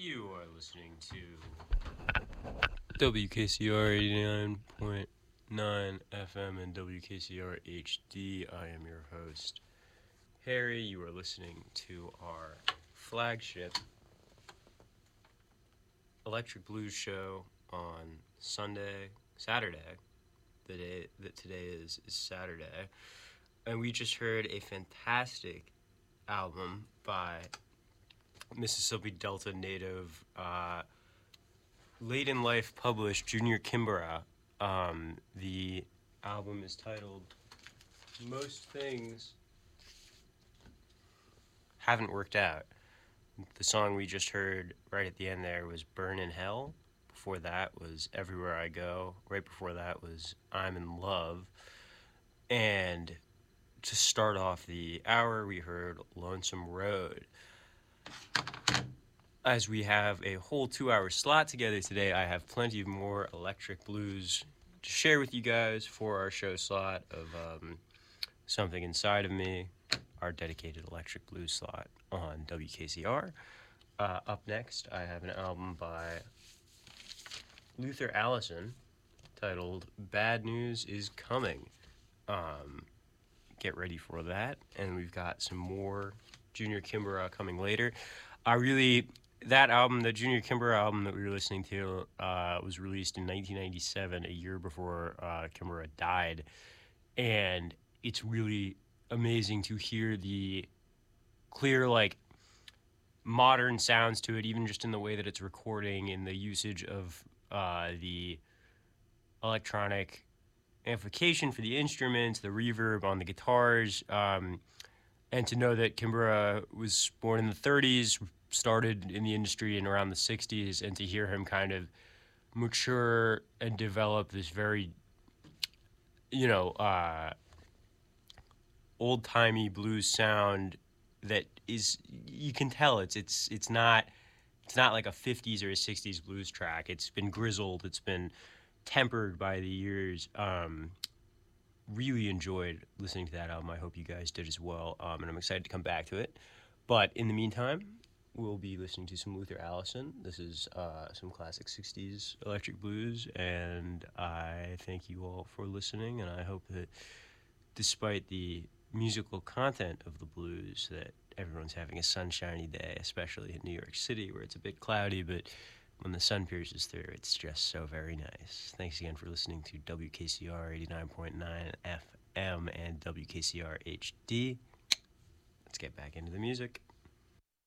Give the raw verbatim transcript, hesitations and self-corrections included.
You are listening to W K C R eighty-nine point nine F M and W K C R H D. I am your host, Harry. You are listening to our flagship Electric Blues show on Sunday, Saturday. The day that today is, is Saturday. And we just heard a fantastic album by Mississippi Delta native, uh, late in life published Junior Kimbrough. Um, the album is titled Most Things Haven't Worked Out. The song we just heard right at the end there was Burn in Hell. Before that was Everywhere I Go. Right before that was I'm in Love. And to start off the hour, we heard Lonesome Road. As we have a whole two-hour slot together today, I have plenty of more electric blues to share with you guys for our show slot of um, Something Inside of Me, our dedicated electric blues slot on W K C R. Uh, up next, I have an album by Luther Allison titled Bad News Is Coming. Um, get ready for that. And we've got some more Junior Kimbrough coming later. I really... That album, the Junior Kimbrough album that we were listening to, uh, was released in nineteen ninety-seven, a year before uh, Kimbrough died. And it's really amazing to hear the clear, like, modern sounds to it, even just in the way that it's recording, in the usage of uh, the electronic amplification for the instruments, the reverb on the guitars, um, and to know that Kimbrough was born in the thirties, started in the industry in around the sixties, and to hear him kind of mature and develop this very, you know, uh, old-timey blues sound that is, you can tell it's it's it's not it's not like a fifties or a sixties blues track. It's been grizzled. It's been tempered by the years. Um, really enjoyed listening to that album. I hope you guys did as well, um, and I'm excited to come back to it. But in the meantime, we'll be listening to some Luther Allison. This is uh, some classic sixties electric blues, and I thank you all for listening, and I hope that despite the musical content of the blues, that everyone's having a sunshiny day, especially in New York City, where it's a bit cloudy, but when the sun pierces through, it's just so very nice. Thanks again for listening to W K C R eighty-nine point nine F M and W K C R H D. Let's get back into the music.